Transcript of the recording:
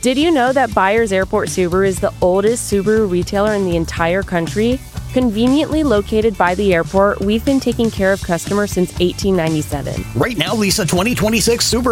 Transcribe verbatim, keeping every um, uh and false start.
Did you know that Byers Airport Subaru is the oldest Subaru retailer in the entire country? Conveniently located by the airport, we've been taking care of customers since eighteen ninety-seven. Right now, lease a twenty twenty-six Subaru